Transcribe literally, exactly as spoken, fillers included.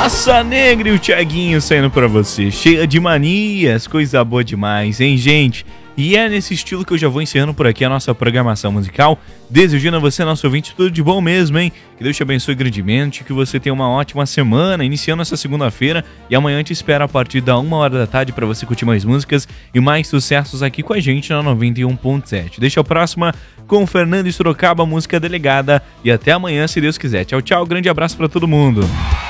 Raça Negra e o Thiaguinho saindo pra você, cheia de manias, coisa boa demais, hein, gente? E é nesse estilo que eu já vou encerrando por aqui a nossa programação musical, desejando a você, nosso ouvinte, tudo de bom mesmo, hein? Que Deus te abençoe grandemente, que você tenha uma ótima semana, iniciando essa segunda-feira, e amanhã te espero a partir da uma hora da tarde para você curtir mais músicas e mais sucessos aqui com a gente na noventa e um ponto sete. Deixa a próxima com o Fernando Sorocaba, música delegada, e até amanhã, se Deus quiser. Tchau, tchau, grande abraço para todo mundo.